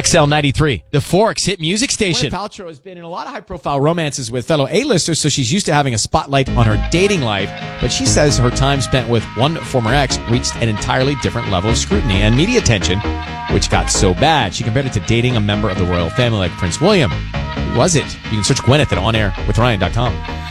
XL93, the Forks hit music station. Gwyneth Paltrow has been in a lot of high-profile romances with fellow A-listers, so she's used to having a spotlight on her dating life. But she says her time spent with one former ex reached an entirely different level of scrutiny and media attention, which got so bad. She compared it to dating a member of the royal family like Prince William. Who was it? You can search Gwyneth at onairwithryan.com.